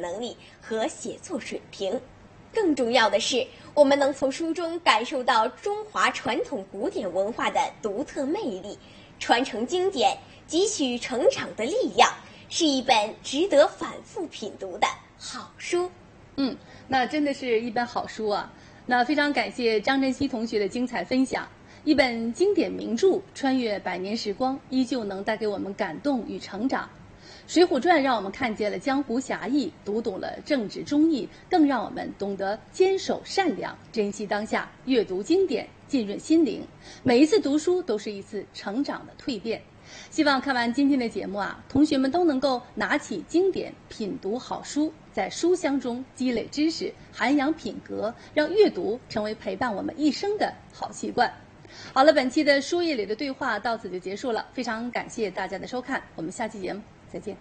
能力和写作水平。更重要的是，我们能从书中感受到中华传统古典文化的独特魅力，传承经典，汲取成长的力量，是一本值得反复品读的好书。 那真的是一本好书啊！那非常感谢张晨曦同学的精彩分享。一本经典名著，穿越百年时光，依旧能带给我们感动与成长。《水浒传》让我们看见了江湖侠义，读懂了正直忠义，更让我们懂得坚守善良，珍惜当下，阅读经典，浸润心灵。每一次读书都是一次成长的蜕变。希望看完今天的节目同学们都能够拿起经典，品读好书，在书香中积累知识，涵养品格，让阅读成为陪伴我们一生的好习惯。好了，本期的书页里的对话到此就结束了，非常感谢大家的收看，我们下期节目再见。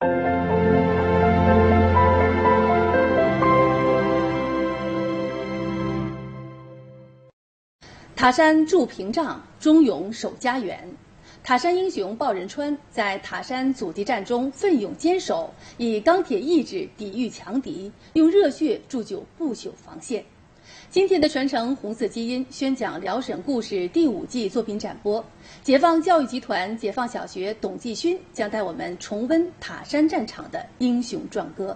塔山筑屏障，忠勇守家园。塔山英雄鲍仁川在塔山阻击战中奋勇坚守，以钢铁意志抵御强敌，用热血铸就不朽防线。今天的传承红色基因宣讲辽沈故事第5季作品展播，解放教育集团解放小学董继勋将带我们重温塔山战场的英雄壮歌。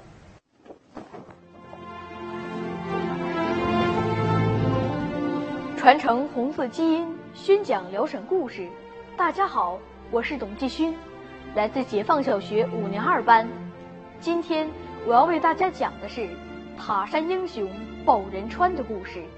传承红色基因宣讲辽沈故事。大家好，我是董继勋，来自解放小学5年2班。今天我要为大家讲的是塔山英雄鲍仁川的故事。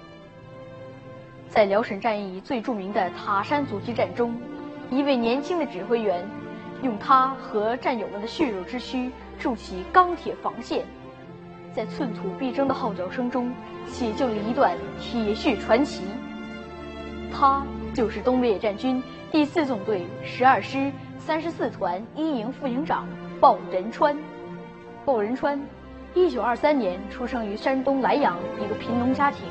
在辽沈战役最著名的塔山阻击战中，一位年轻的指挥员用他和战友们的血肉之躯筑起钢铁防线，在寸土必争的号角声中写就了一段铁血传奇。他就是东北野战军第4纵队12师34团1营副营长鲍仁川。鲍仁川1923年出生于山东莱阳一个贫农家庭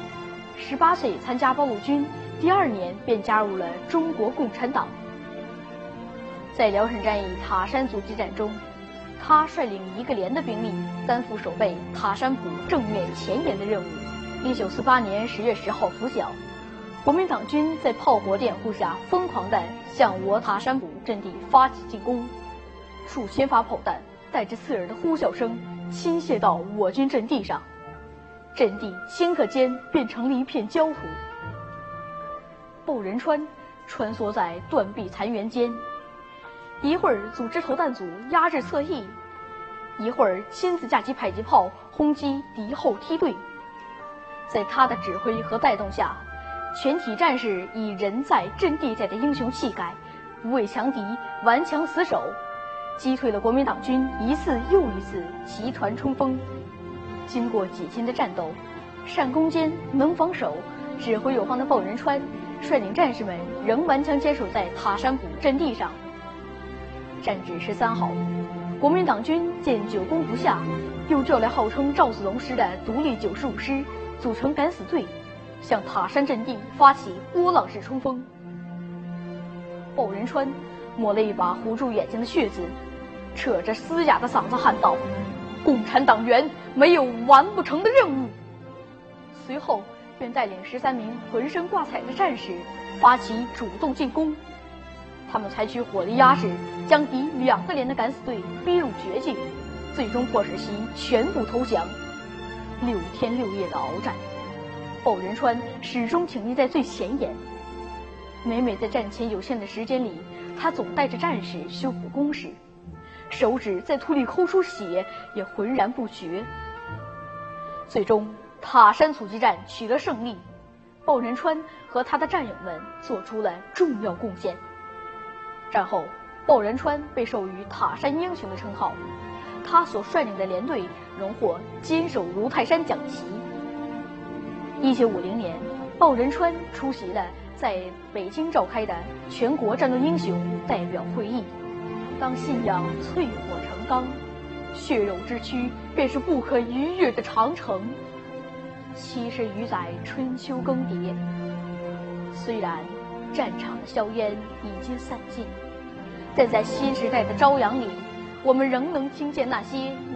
，18岁参加八路军，第2年便加入了中国共产党。在辽沈战役塔山阻击战中，他率领1个连的兵力担负守备塔山堡正面前沿的任务。1948年10月10号拂晓，国民党军在炮火掩护下疯狂地向我塔山堡阵地发起进攻，数千发炮弹带着刺耳的呼啸声倾泻到我军阵地上，阵地顷刻间变成了一片焦糊。鲍仁川穿梭在断壁残垣间，一会儿组织投弹组压制侧翼，一会儿亲自架起迫击炮轰击敌后梯队。在他的指挥和带动下，全体战士以人在阵地在的英雄气概，不畏强敌，顽强死守，击退了国民党军一次又一次集团冲锋。经过几天的战斗，善攻坚，能防守，指挥有方的鲍仁川率领战士们仍顽强坚守在塔山堡阵地上。战至13号，国民党军见久攻不下，又调来号称赵子龙师的独立95师，组成敢死队，向塔山阵地发起波浪式冲锋。鲍仁川抹了一把糊住眼睛的血渍，扯着嘶哑的嗓子喊道：“共产党员没有完不成的任务。”随后便带领13名浑身挂彩的战士发起主动进攻。他们采取火力压制，将敌2个连的敢死队逼入绝境，最终迫使其全部投降。6天6夜的鏖战，鲍仁川始终挺立在最前沿。每每在战前有限的时间里，他总带着战士修补工事，手指在土里抠出血也浑然不觉。最终塔山阻击战取得胜利，鲍仁川和他的战友们做出了重要贡献。战后，鲍仁川被授予塔山英雄的称号，他所率领的连队荣获坚守如泰山奖旗。1950年，鲍仁川出席了在北京召开的全国战斗英雄代表会议。当信仰淬火成钢，血肉之躯便是不可逾越的长城。70余载春秋更迭，虽然战场的硝烟已经散尽，但在新时代的朝阳里，我们仍能听见那些